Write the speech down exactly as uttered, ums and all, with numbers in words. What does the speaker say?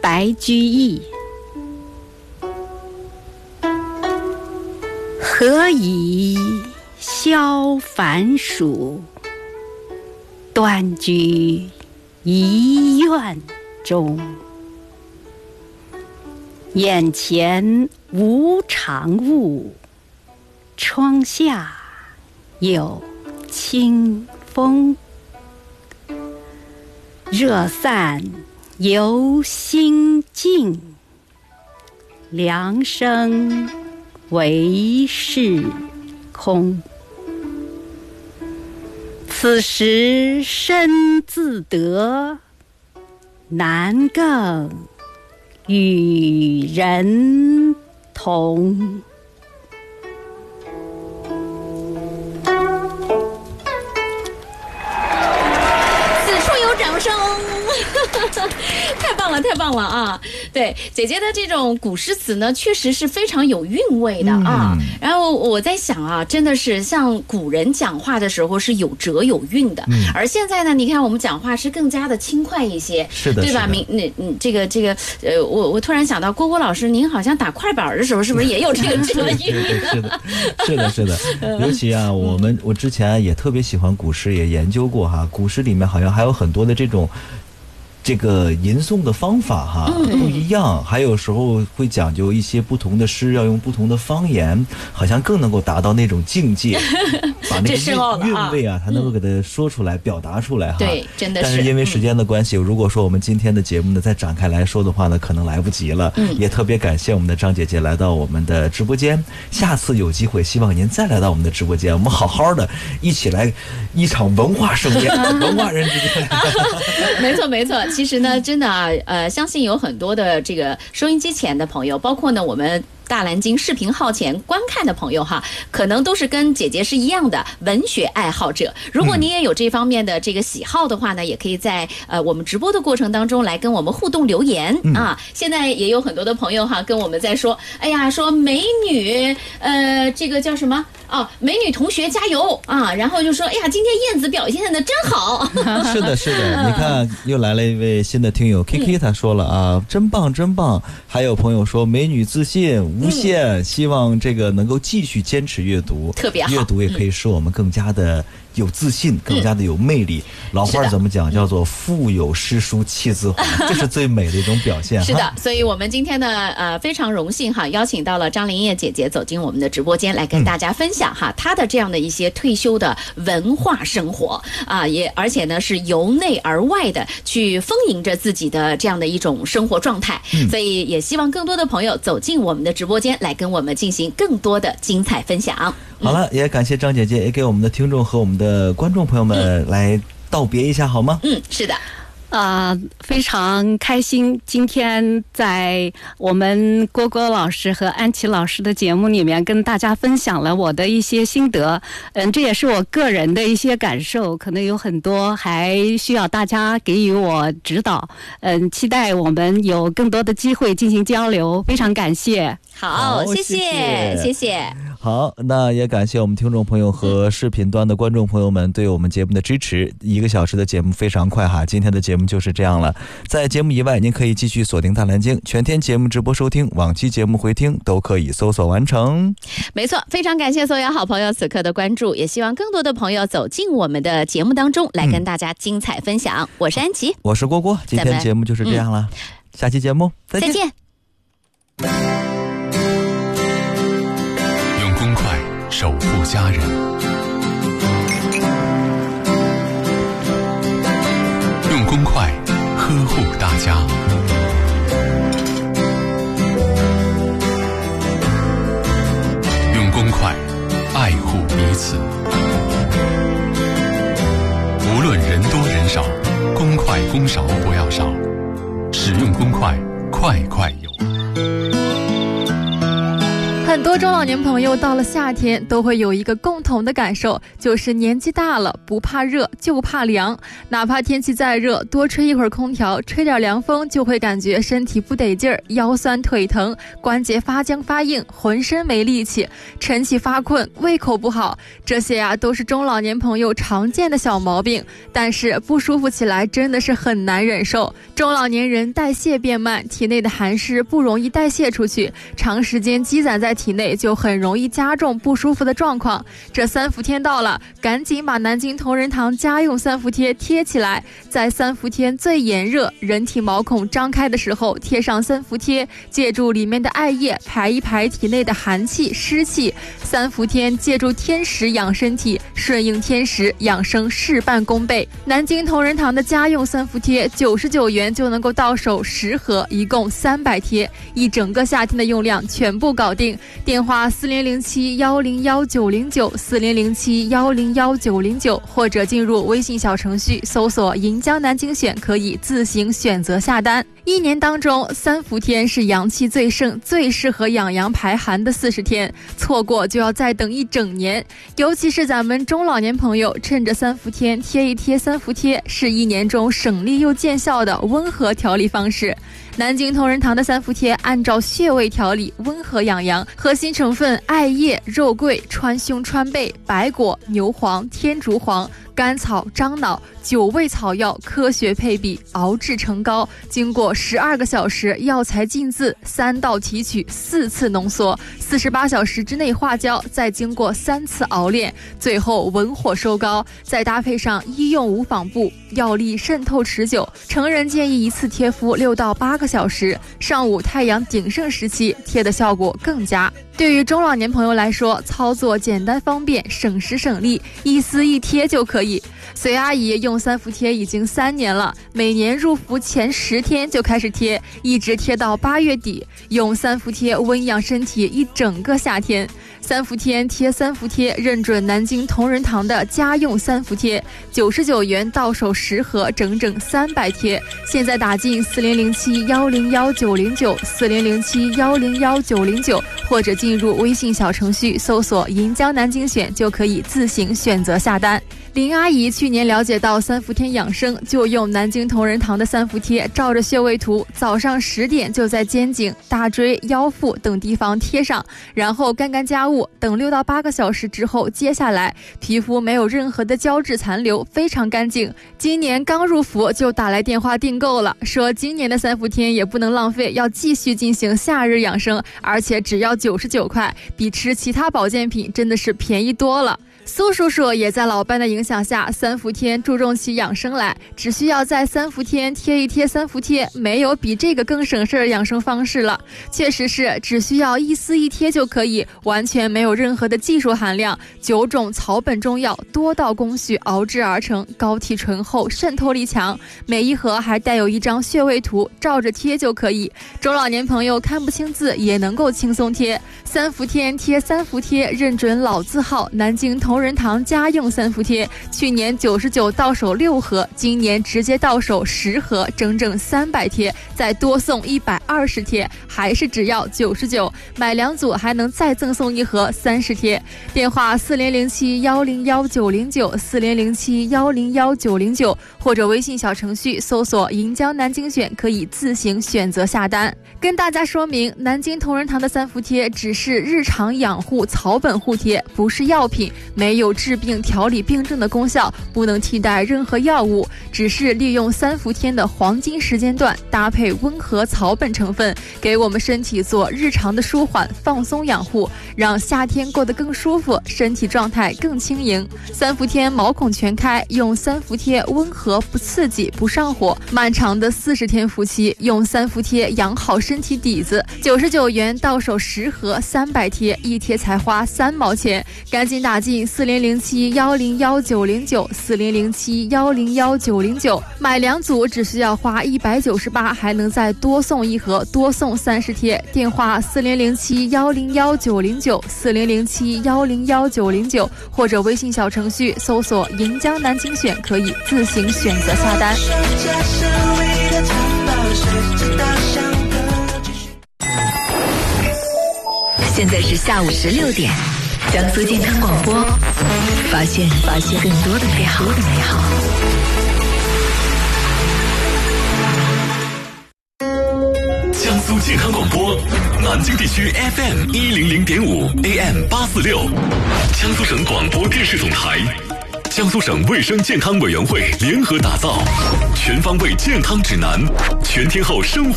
白居易。何以消烦暑，端居一院中。眼前无长物，窗下有清风。热散犹心静，凉生唯是空。此时身自得，难更与人同。 此处有掌声。太棒了，太棒了啊！对，姐姐的这种古诗词呢，确实是非常有韵味的啊。嗯、然后我在想啊，真的是像古人讲话的时候是有辙有韵的，嗯、而现在呢，你看我们讲话是更加的轻快一些， 是的， 对吧？明，那嗯，这个这个呃，我我突然想到，郭郭老师，您好像打快板的时候，是不是也有这个辙韵？ 是的，是的，是的，是的。尤其啊，我们我之前也特别喜欢古诗，也研究过哈，古诗里面好像还有很多的这种。这个吟诵的方法哈不一样，还有时候会讲究一些不同的诗要用不同的方言，好像更能够达到那种境界，把那个韵味啊，才能够给它说出来、表达出来哈。 对，真的是。 但是因为时间的关系，如果说我们今天的节目呢再展开来说的话呢，可能来不及了。嗯，也特别感谢我们的张姐姐来到我们的直播间，下次有机会，希望您再来到我们的直播间，我们好好的一起来一场文化盛宴，文化人之间。 没错，没错。其实呢，真的啊，呃，相信有很多的这个收音机前的朋友，包括呢我们大蓝鲸视频号前观看的朋友哈，可能都是跟姐姐是一样的文学爱好者。如果你也有这方面的这个喜好的话呢，也可以在呃我们直播的过程当中来跟我们互动留言、嗯、啊。现在也有很多的朋友哈跟我们在说，哎呀，说美女，呃，这个叫什么？哦，美女同学加油啊！然后就说，哎呀，今天燕子表现的真好。 是的，是的，你看又来了一位新的听友 K K， 他说了啊，真棒，真棒。还有朋友说，美女自信无限，嗯、希望这个能够继续坚持阅读， 特别好。 阅读也可以使我们更加的有自信，更加的有魅力。嗯、老话怎么讲？叫做腹有诗书气自华，这是最美的一种表现。 是的，所以我们今天呢，呃，非常荣幸哈，邀请到了张林叶姐姐走进我们的直播间，来跟大家分享。讲哈，他的这样的一些退休的文化生活啊，也而且呢是由内而外的去丰盈着自己的这样的一种生活状态，嗯、所以也希望更多的朋友走进我们的直播间，来跟我们进行更多的精彩分享。 好了，也感谢张姐姐，也给我们的听众和我们的观众朋友们来道别一下好吗？ 嗯，是的。 啊、呃，非常开心，今天在我们郭郭老师和安琪老师的节目里面跟大家分享了我的一些心得，嗯，这也是我个人的一些感受，可能有很多还需要大家给予我指导，嗯，期待我们有更多的机会进行交流，非常感谢。 好，谢谢，谢谢。 好，那也感谢我们听众朋友和视频端的观众朋友们对我们节目的支持。一个小时的节目非常快哈，今天的节目就是这样了。在节目以外，您可以继续锁定大蓝鲸，全天节目直播收听，往期节目回听都可以搜索完成。 没错，非常感谢所有好朋友此刻的关注，也希望更多的朋友走进我们的节目当中来跟大家精彩分享。嗯、我是安琪， 我是郭郭，今天节目就是这样了，嗯、下期节目再见。 再见。 守护家人，用公筷呵护大家，用公筷爱护彼此。无论人多人少，公筷公勺不要少，使用公筷，筷筷有。 很多个中老年朋友到了夏天都会有一个共同的感受，就是年纪大了不怕热就怕凉，哪怕天气再热，多吹一会儿空调，吹点凉风就会感觉身体不得劲儿，腰酸腿疼，关节发僵发硬，浑身没力气，晨起发困，胃口不好，这些啊都是中老年朋友常见的小毛病，但是不舒服起来真的是很难忍受。中老年人代谢变慢，体内的寒湿不容易代谢出去，长时间积攒在体内就很容易加重不舒服的状况。这三伏天到了，赶紧把南京同仁堂家用三伏贴贴起来，在三伏天最炎热，人体毛孔张开的时候贴上三伏贴，借助里面的艾叶排一排体内的寒气湿气。三伏天借助天时养身体，顺应天时，养生事半功倍。南京同仁堂的家用三伏贴九十九元就能够到手十盒，一共三百贴，一整个夏天的用量全部搞定。电话四零零七幺零幺九零九四零零七幺零幺九零九，或者进入微信小程序搜索银江南京选，可以自行选择下单。一年当中，三伏天是阳气最盛、最适合养阳排寒的四十天，错过就要再等一整年。尤其是咱们中老年朋友，趁着三伏天贴一贴三伏贴，是一年中省力又见效的温和调理方式。南京同仁堂的三伏贴按照穴位调理，温和养阳，核心成分艾叶、肉桂、川芎、川贝、白果、牛黄、天竺黄、甘草、樟脑九味草药科学配比，熬制成膏，经过十二个小时药材浸渍，三道提取，四次浓缩，四十八小时之内化胶，再经过三次熬炼，最后文火收膏，再搭配上医用无纺布，药力渗透持久。成人建议一次贴敷六到八个小时，上午太阳鼎盛时期贴的效果更佳。对于中老年朋友来说，操作简单方便，省时省力，一撕一贴就可以。隋阿姨用三伏贴已经三年了，每年入伏前十天就开始贴，一直贴到八月底，用三伏贴温养身体一整个夏天。三伏天贴三伏贴，认准南京同仁堂的家用三伏贴，九十九元到手十盒，整整三百贴。现在打进四零零七幺零幺九零九四零零七幺零幺九零九，或者进入微信小程序搜索银江南京选，就可以自行选择下单。林阿姨去年了解到三伏天养生，就用南京同仁堂的三伏贴，照着穴位图，早上十点就在肩颈、大椎、腰腹等地方贴上，然后干干家务，等六到八个小时之后接下来，皮肤没有任何的胶质残留，非常干净。今年刚入伏就打来电话订购了，说今年的三伏天也不能浪费，要继续进行夏日养生，而且只要九十九块，比吃其他保健品真的是便宜多了。苏叔叔也在老伴的影响下，三伏天注重起养生来，只需要在三伏天贴一贴三伏贴，没有比这个更省事儿养生方式了。确实是只需要一撕一贴就可以，完全没有任何的技术含量，九种草本中药多道工序熬制而成，膏体醇厚，渗透力强，每一盒还带有一张穴位图，照着贴就可以。中老年朋友看不清字也能够轻松贴。三伏天贴三伏贴，认准老字号南京同仁堂家用三伏贴，去年九十九到手六盒，今年直接到手十盒，整整三百贴，再多送一百二十贴，还是只要九十九，买两组还能再赠送一盒三十贴。电话四零零七幺零幺九零九四零零七幺零幺九零九，或者微信小程序搜索银江南京选，可以自行选择下单。跟大家说明，南京同仁堂的三伏贴只是日常养护草本护贴，不是药品，没有治病调理病症的功效，不能替代任何药物，只是利用三伏天的黄金时间段，搭配温和草本成分，给我们身体做日常的舒缓放松养护，让夏天过得更舒服，身体状态更轻盈。三伏天毛孔全开，用三伏贴温和不刺激不上火，漫长的四十天伏期，用三伏贴养好身体底子。九十九元到手十盒，三百贴，一贴才花三毛钱，赶紧打进四零零七幺零幺九零九四零零七幺零幺九零九，买两组只需要花一百九十八，还能再多送一盒，多送三十贴。电话四零零七幺零幺九零九四零零七幺零幺九零九，或者微信小程序搜索银江南京选，可以自行选择下单。 现在是下午十六点，江苏健康广播，发现发现更多的美好的美好。 江苏健康广播，南京地区 F M 一零零点五 A M 八四六，江苏省广播电视总台，江苏省卫生健康委员会联合打造全方位健康指南，全天候生活